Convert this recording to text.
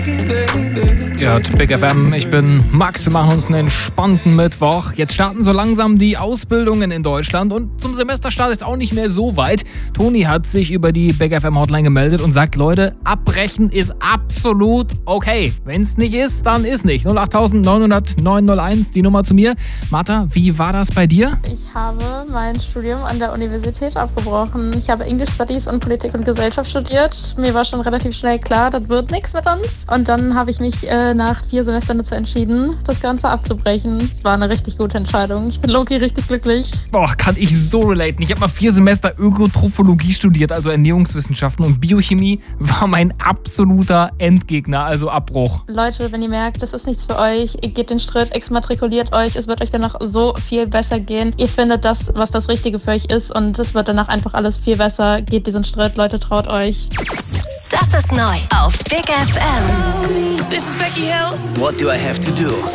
Ihr hört Big FM, ich bin Max, wir machen uns einen entspannten Mittwoch. Jetzt starten so langsam die Ausbildungen in Deutschland und zum Semesterstart ist auch nicht mehr so weit. Toni hat sich über die Big FM Hotline gemeldet und sagt, Leute, abbrechen ist absolut okay. Wenn es nicht ist, dann ist nicht. 08000 900 901, die Nummer zu mir. Martha, wie war das bei dir? Ich habe mein Studium an der Universität abgebrochen. Ich habe English Studies und Politik und Gesellschaft studiert. Mir war schon relativ schnell klar, das wird nichts mit uns. Und dann habe ich mich nach 4 Semestern dazu entschieden, das Ganze abzubrechen. Es war eine richtig gute Entscheidung. Ich bin low-key richtig glücklich. Boah, kann ich so relaten. Ich habe mal 4 Semester Ökotrophologie studiert, also Ernährungswissenschaften, und Biochemie war mein absoluter Endgegner, also Abbruch. Leute, wenn ihr merkt, das ist nichts für euch, ihr geht den Schritt, exmatrikuliert euch, es wird euch danach so viel besser gehen. Ihr findet das, was das Richtige für euch ist, und es wird danach einfach alles viel besser. Geht diesen Schritt, Leute, traut euch. Das ist neu auf Big FM. This is Becky Hill. What do I have to do?